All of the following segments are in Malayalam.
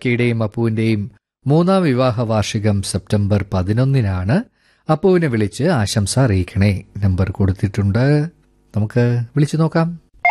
ചക്കിയുടെയും അപ്പുവിന്റെയും 3ാം വിവാഹ വാർഷികം സെപ്റ്റംബർ 11-നാണ്. അപ്പുവിനെ വിളിച്ച് ആശംസ അറിയിക്കണേ. നമ്പർ കൊടുത്തിട്ടുണ്ട്, നമുക്ക് വിളിച്ചു നോക്കാം.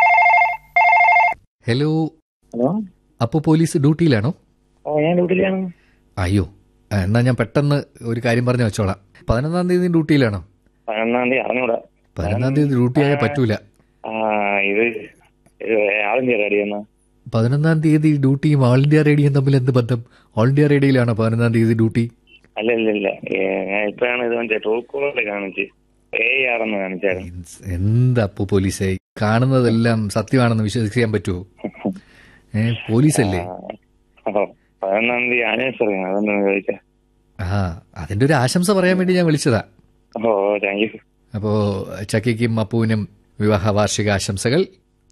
ഹലോ. Hello, Appu police ഡ്യൂട്ടിയിലാണോ? ഞാൻ ഡ്യൂട്ടിയിലാണ്. അയ്യോ, എന്നാ ഞാൻ പെട്ടെന്ന് ഒരു കാര്യം പറഞ്ഞു വെച്ചോളാം. 11-ാം തീയതി ഡ്യൂട്ടിയിലാണോ? 11-ാം തീയതി അറിഞ്ഞൂടാ. 11-ാം തീയതി ഡ്യൂട്ടി ആയാൽ പറ്റൂല. ഇത് ആൾ ഇന്ത്യ റേഡിയോ. 11-ാം തീയതി ഡ്യൂട്ടിയും ഓൾ ഇന്ത്യ റേഡിയോയും തമ്മിൽ എന്ത് ബന്ധം? ഓൾ ഇന്ത്യ റേഡിയോയിലാണോ 11-ാം തീയതി ഡ്യൂട്ടി? അല്ല, ഞാൻ ഇപ്പഴാണ് ഇത് ട്രൂക്കോള് കാണിച്ച് ആണെന്ന് കാണിച്ചായിരുന്നു. എന്താ അപ്പു പോലീസേ, കാണുന്നതെല്ലാം സത്യമാണെന്ന് വിശ്വസിക്കാൻ പറ്റുമോ? പോലീസല്ലേ? 11-ാം തീയതി ആനിവേഴ്സറി, അതൊന്നും ചോദിച്ചാ. അതിന്റെ ഒരു ആശംസ പറയാൻ വേണ്ടി ഞാൻ വിളിച്ചതാ. Thank you. അപ്പോ ചക്കിക്കും അപ്പുവിനും വിവാഹ വാർഷിക ആശംസകൾ.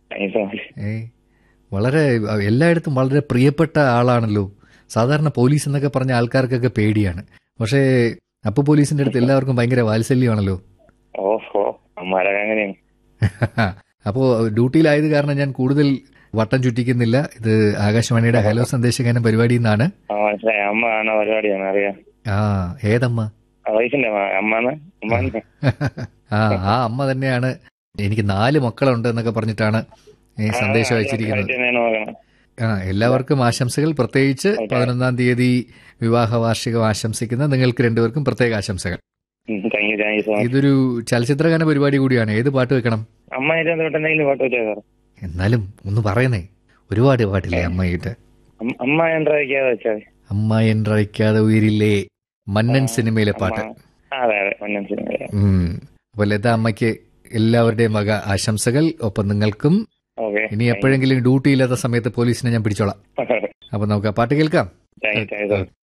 വളരെ എല്ലായിടത്തും വളരെ പ്രിയപ്പെട്ട ആളാണല്ലോ. സാധാരണ പോലീസ് എന്നൊക്കെ പറഞ്ഞ ആൾക്കാർക്കൊക്കെ പേടിയാണ്. പക്ഷേ അപ്പു പോലീസിന്റെ അടുത്ത് എല്ലാവർക്കും ഭയങ്കര വാത്സല്യമാണല്ലോ. അപ്പോ ഡ്യൂട്ടിയിലായത് കാരണം ഞാൻ കൂടുതൽ വട്ടം ചുറ്റിക്കുന്നില്ല. ഇത് ആകാശവാണിയുടെ ഹലോ സന്ദേശഗാനം പരിപാടിയിൽ നിന്നാണ്. ഏതമ്മ? ആ അമ്മ തന്നെയാണ്. എനിക്ക് 4 മക്കളുണ്ട് എന്നൊക്കെ പറഞ്ഞിട്ടാണ് സന്ദേശം അയച്ചിരിക്കുന്നത്. എല്ലാവർക്കും ആശംസകൾ. പ്രത്യേകിച്ച് 11-ാം തീയതി വിവാഹ വാർഷികം ആശംസിക്കുന്ന നിങ്ങൾക്ക് 2 പേർക്കും പ്രത്യേക ആശംസകൾ. ഇതൊരു ചലച്ചിത്രഗാന പരിപാടി കൂടിയാണ്. ഏത് പാട്ട് വെക്കണം? എന്നാലും ഒന്ന് പറയുന്നേ. ഒരുപാട് പാട്ടില്ലേ അമ്മയിട്ട്? അമ്മ എന്നറിയിക്കാതെ ഉയരില്ലേ, മന്നൻ സിനിമയിലെ പാട്ട്. അപ്പൊ ലത അമ്മയ്ക്ക് എല്ലാവരുടെയും വക ആശംസകൾ. ഒപ്പം നിങ്ങൾക്കും. ഇനി എപ്പോഴെങ്കിലും ഡ്യൂട്ടി ഇല്ലാത്ത സമയത്ത് പോലീസിനെ ഞാൻ പിടിച്ചോളാം. അപ്പൊ നമുക്ക് ആ പാട്ട് കേൾക്കാം.